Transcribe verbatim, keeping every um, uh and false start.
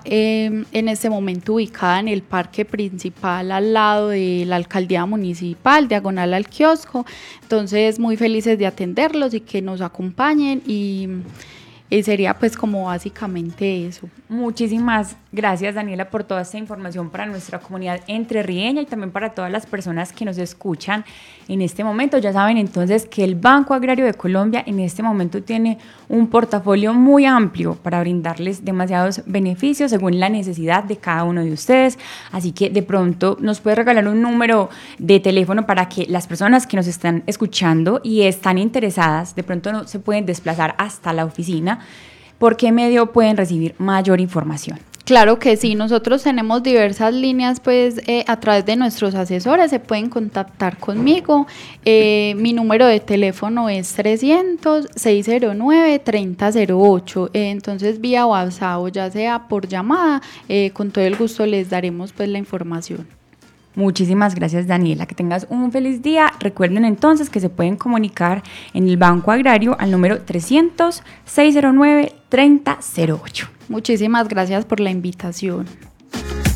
eh, en este momento ubicada en el parque principal al lado de la alcaldía municipal, diagonal al kiosco. Entonces muy felices de atenderlos y que nos acompañen y, y sería pues como básicamente eso. Muchísimas gracias, Daniela, por toda esta información para nuestra comunidad entrerrieña y también para todas las personas que nos escuchan en este momento. Ya saben entonces que el Banco Agrario de Colombia en este momento tiene un portafolio muy amplio para brindarles demasiados beneficios según la necesidad de cada uno de ustedes. Así que de pronto nos puede regalar un número de teléfono para que las personas que nos están escuchando y están interesadas, de pronto no se pueden desplazar hasta la oficina. ¿Por qué medio pueden recibir mayor información? Claro que sí, nosotros tenemos diversas líneas, pues eh, a través de nuestros asesores se pueden contactar conmigo. Eh, mi número de teléfono es trescientos, seiscientos nueve, treinta cero ocho. Eh, entonces vía WhatsApp o ya sea por llamada, eh, con todo el gusto les daremos pues la información. Muchísimas gracias, Daniela. Que tengas un feliz día. Recuerden entonces que se pueden comunicar en el Banco Agrario al número trescientos, seiscientos nueve, treinta cero ocho. Muchísimas gracias por la invitación.